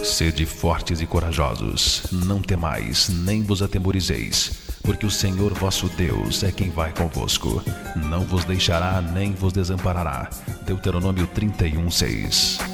Sede fortes e corajosos, não temais, nem vos atemorizeis, porque o Senhor vosso Deus é quem vai convosco. Não vos deixará nem vos desamparará. Deuteronômio 31:6.